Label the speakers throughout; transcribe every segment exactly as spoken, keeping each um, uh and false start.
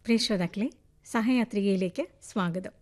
Speaker 1: പ്രിയ ശ്രോതാക്കളെ, സഹയാത്രികയിലേക്ക് സ്വാഗതം.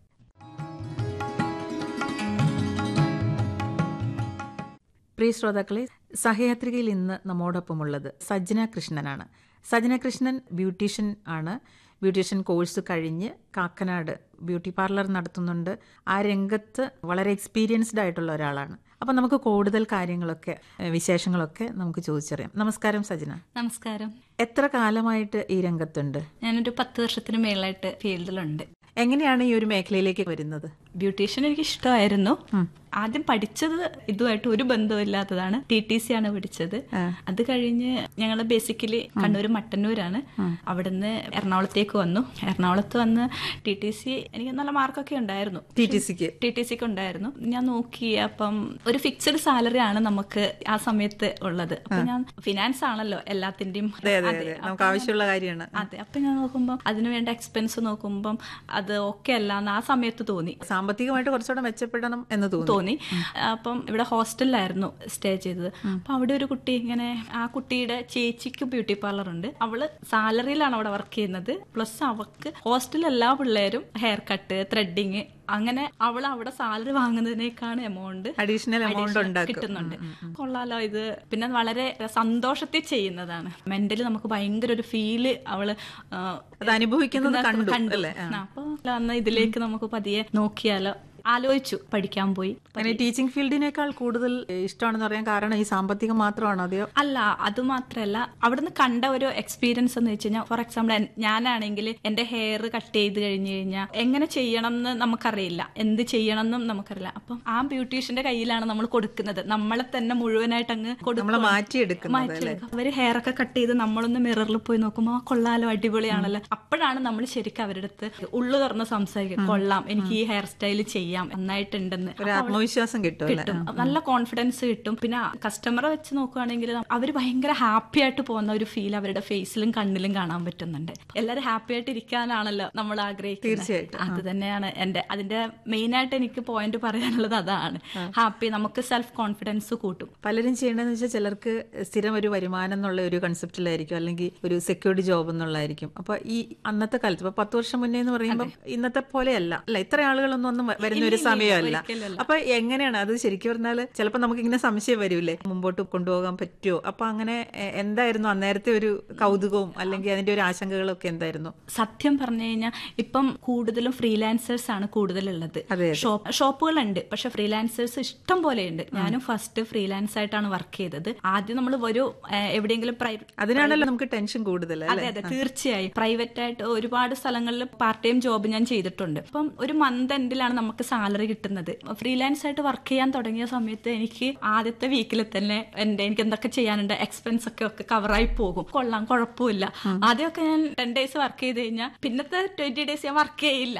Speaker 2: പ്രിയ ശ്രോതാക്കളെ, സഹയാത്രികയിൽ ഇന്ന് നമ്മോടൊപ്പമുള്ളത് സജ്ന കൃഷ്ണനാണ്. സജ്ന കൃഷ്ണൻ ബ്യൂട്ടീഷ്യൻ ആണ്. ബ്യൂട്ടീഷ്യൻ കോഴ്സ് കഴിഞ്ഞ് കാക്കനാട് ബ്യൂട്ടി പാർലർ നടത്തുന്നുണ്ട്. ആ രംഗത്ത് വളരെ എക്സ്പീരിയൻസ്ഡ് ആയിട്ടുള്ള ഒരാളാണ്. അപ്പം നമുക്ക് കൂടുതൽ കാര്യങ്ങളൊക്കെ വിശേഷങ്ങളൊക്കെ നമുക്ക് ചോദിച്ചറിയാം. നമസ്കാരം സജ്ന.
Speaker 3: നമസ്കാരം.
Speaker 2: എത്ര കാലമായിട്ട് ഈ രംഗത്തുണ്ട്?
Speaker 3: ഞാനൊരു പത്ത് വർഷത്തിന് മേളായിട്ട് ഫീൽഡിലുണ്ട്.
Speaker 2: എങ്ങനെയാണ് ഈ ഒരു മേഖലയിലേക്ക് വരുന്നത്?
Speaker 3: ബ്യൂട്ടീഷ്യൻ എനിക്ക് ഇഷ്ടമായിരുന്നു. ആദ്യം പഠിച്ചത് ഇതുമായിട്ട് ഒരു ബന്ധമില്ലാത്തതാണ്. ടി ടി സി ആണ് പഠിച്ചത്. അത് കഴിഞ്ഞ് ഞങ്ങൾ ബേസിക്കലി കണ്ണൂർ മട്ടന്നൂരാണ്. അവിടുന്ന് എറണാകുളത്തേക്ക് വന്നു. എറണാകുളത്ത് വന്ന് ടി ടി സി എനിക്ക് നല്ല മാർക്കൊക്കെ ഉണ്ടായിരുന്നു.
Speaker 2: ടി ടി സിക്ക്
Speaker 3: ടി ടി സിക്ക് ഉണ്ടായിരുന്നു. ഞാൻ നോക്കി, അപ്പം ഒരു ഫിക്സഡ് സാലറി ആണ് നമുക്ക് ആ സമയത്ത് ഉള്ളത്. അപ്പൊ ഞാൻ ഫിനാൻസ് ആണല്ലോ എല്ലാത്തിന്റെയും,
Speaker 2: നമുക്ക് ആവശ്യമുള്ള കാര്യമാണ്.
Speaker 3: അതെ. അപ്പൊ ഞാൻ നോക്കുമ്പോൾ അതിന് വേണ്ട എക്സ്പെൻസ് നോക്കുമ്പോൾ അത് ഓക്കെ അല്ല എന്ന് ആ സമയത്ത് തോന്നി.
Speaker 2: സാമ്പത്തികമായിട്ട് കുറച്ചുകൂടെ മെച്ചപ്പെടണം എന്ന് തോന്നി.
Speaker 3: അപ്പം ഇവിടെ ഹോസ്റ്റലിലായിരുന്നു സ്റ്റേ ചെയ്തത്. അപ്പൊ അവിടെ ഒരു കുട്ടി ഇങ്ങനെ, ആ കുട്ടിയുടെ ചേച്ചിക്ക് ബ്യൂട്ടി പാർലർ ഉണ്ട്. അവള് സാലറിയിലാണ് അവിടെ വർക്ക് ചെയ്യുന്നത്. പ്ലസ് അവക്ക് ഹോസ്റ്റലിൽ എല്ലാ പിള്ളേരും ഹെയർ കട്ട്, ത്രെഡിങ്, അങ്ങനെ അവൾ അവിടെ സാലറി വാങ്ങുന്നതിനേക്കാണ് എമൗണ്ട്
Speaker 2: അഡീഷണൽ എമൗണ്ട്
Speaker 3: കിട്ടുന്നുണ്ട്. കൊള്ളാലോ ഇത്. പിന്നെ വളരെ സന്തോഷത്തിൽ ചെയ്യുന്നതാണ്. മെന്റലി നമുക്ക് ഭയങ്കര ഒരു ഫീല് അവള്
Speaker 2: അനുഭവിക്കുന്നത് കണ്ടു.
Speaker 3: അപ്പൊ അന്ന് ഇതിലേക്ക് നമുക്ക് പതിയെ നോക്കിയാലോ ആലോചിച്ചു, പഠിക്കാൻ പോയി.
Speaker 2: ടീച്ചിങ് ഫീൽഡിനേക്കാൾ കൂടുതൽ ഇഷ്ടമാണെന്ന് പറയാൻ കാരണം ഈ സാമ്പത്തികം മാത്രമാണോ? അതെയോ?
Speaker 3: അല്ല, അത് മാത്രല്ല, അവിടുന്ന് കണ്ട ഒരു എക്സ്പീരിയൻസ് എന്ന് വെച്ച് കഴിഞ്ഞാൽ, ഫോർ എക്സാമ്പിൾ ഞാനാണെങ്കിൽ എന്റെ ഹെയർ കട്ട് ചെയ്ത് കഴിഞ്ഞു കഴിഞ്ഞാൽ എങ്ങനെ ചെയ്യണം എന്ന് നമുക്കറിയില്ല, എന്ത് ചെയ്യണം എന്നും നമുക്കറിയില്ല. അപ്പം ആ ബ്യൂട്ടീഷ്യന്റെ കയ്യിലാണ് നമ്മൾ കൊടുക്കുന്നത്. നമ്മളെ തന്നെ മുഴുവനായിട്ട് അങ്ങ്
Speaker 2: മാറ്റിയെടുക്കും.
Speaker 3: അവര് ഹെയർ ഒക്കെ കട്ട് ചെയ്ത് നമ്മളൊന്ന് മിററിൽ പോയി നോക്കുമ്പോൾ ആ കൊള്ളാലോ, അടിപൊളിയാണല്ലോ. അപ്പോഴാണ് നമ്മൾ ശരിക്കും അവരുടെ അടുത്ത് ഉള്ളു തുറന്ന് സംസാരിക്കും. കൊള്ളാം, എനിക്ക് ഈ ഹെയർ സ്റ്റൈൽ ചെയ്യാം, നന്നായിട്ടുണ്ടെന്ന്
Speaker 2: ആത്മവിശ്വാസം കിട്ടും.
Speaker 3: നല്ല കോൺഫിഡൻസ് കിട്ടും. പിന്നെ കസ്റ്റമറെ വെച്ച് നോക്കുകയാണെങ്കിൽ അവര് ഭയങ്കര ഹാപ്പി ആയിട്ട് പോകുന്ന ഒരു ഫീൽ അവരുടെ ഫേസിലും കണ്ണിലും കാണാൻ പറ്റുന്നുണ്ട്. എല്ലാവരും ഹാപ്പി ആയിട്ട് ഇരിക്കാനാണല്ലോ നമ്മൾ ആഗ്രഹിക്കുന്നത്.
Speaker 2: തീർച്ചയായിട്ടും
Speaker 3: അത് തന്നെയാണ് എന്റെ അതിന്റെ മെയിൻ ആയിട്ട് എനിക്ക് പോയിന്റ് പറയാനുള്ളത്. അതാണ് ഹാപ്പി, നമുക്ക് സെൽഫ് കോൺഫിഡൻസ് കൂട്ടും.
Speaker 2: പലരും ചെയ്യേണ്ടതെന്ന് വെച്ചാൽ ചിലർക്ക് സ്ഥിരം ഒരു വരുമാനം എന്നുള്ള ഒരു കൺസെപ്റ്റിലായിരിക്കും, അല്ലെങ്കിൽ ഒരു സെക്യൂരിറ്റി ജോബ് എന്നുള്ളതായിരിക്കും. അപ്പൊ ഈ അന്നത്തെ കാലത്ത് ഇപ്പൊ പത്ത് വർഷം മുന്നേ എന്ന് പറയുമ്പോൾ ഇന്നത്തെ പോലെയല്ല, അല്ല ഇത്ര ആളുകളൊന്നും ഒന്നും വരുന്ന ഒരു സമയമല്ല. അപ്പൊ എങ്ങനെയാണ് അത്? ശരിക്കും പറഞ്ഞാല് ചിലപ്പോ നമുക്ക് ഇങ്ങനെ സംശയം വരൂലേ, മുമ്പോട്ട് കൊണ്ടുപോകാൻ പറ്റുമോ? അപ്പൊ അങ്ങനെ എന്തായിരുന്നു അന്നേരത്തെ ഒരു കൗതുകവും അല്ലെങ്കിൽ അതിന്റെ ഒരു ആശങ്കകളും ഒക്കെ എന്തായിരുന്നു?
Speaker 3: സത്യം പറഞ്ഞു കഴിഞ്ഞാൽ ഇപ്പം കൂടുതലും ഫ്രീലാൻസേഴ്സ് ആണ് കൂടുതലുള്ളത്. ഷോപ്പുകളുണ്ട്, പക്ഷെ ഫ്രീലാൻസേഴ്സ് ഇഷ്ടം പോലെയുണ്ട്. ഞാനും ഫസ്റ്റ് ഫ്രീലാൻസ് ആയിട്ടാണ് വർക്ക് ചെയ്തത്. ആദ്യം നമ്മൾ ഒരു എവിടെയെങ്കിലും പ്രൈവറ്റ്,
Speaker 2: അതിനാണല്ലോ നമുക്ക് ടെൻഷൻ കൂടുതൽ.
Speaker 3: അതെ അതെ, തീർച്ചയായും. പ്രൈവറ്റ് ആയിട്ട് ഒരുപാട് സ്ഥലങ്ങളിൽ പാർട്ട് ടൈം ജോബ് ഞാൻ ചെയ്തിട്ടുണ്ട്. അപ്പം ഒരു മന്ത് എൻഡിലാണ് നമുക്ക് സാലറി കിട്ടുന്നത്. ഫ്രീലാൻസ് ആയിട്ട് വർക്ക് ചെയ്യാൻ തുടങ്ങിയ സമയത്ത് എനിക്ക് ആദ്യത്തെ വീക്കിൽ തന്നെ എന്റെ എനിക്ക് എന്തൊക്കെ ചെയ്യാനുണ്ട്, എക്സ്പെൻസ് ഒക്കെ ഒക്കെ കവറായി പോകും. കൊള്ളാം, കുഴപ്പമില്ല. ആദ്യമൊക്കെ ഞാൻ ടെൻ ഡേയ്സ് വർക്ക് ചെയ്ത് കഴിഞ്ഞാൽ പിന്നത്തെ ട്വന്റി ഡേയ്സ് ഞാൻ വർക്ക് ചെയ്യില്ല.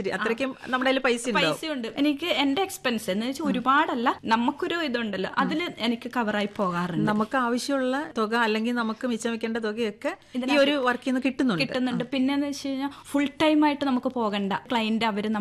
Speaker 3: പൈസയുണ്ട് എനിക്ക്. എന്റെ എക്സ്പെൻസ് എന്ന് വെച്ചാൽ ഒരുപാടല്ല, നമുക്കൊരു ഇതുണ്ടല്ലോ, അതിൽ എനിക്ക് കവറായി പോകാറുണ്ട്.
Speaker 2: നമുക്ക് ആവശ്യമുള്ള തുക അല്ലെങ്കിൽ നമുക്ക് മിച്ചം വെക്കേണ്ട തുകയൊക്കെ ഈ ഒരു വർക്കിൽ നിന്ന് കിട്ടുന്നുണ്ട്
Speaker 3: കിട്ടുന്നുണ്ട് പിന്നെ എന്ന് വെച്ച് കഴിഞ്ഞാൽ ഫുൾ ടൈം ആയിട്ട് നമുക്ക് പോകണ്ട. ക്ലയന്റ് അവര്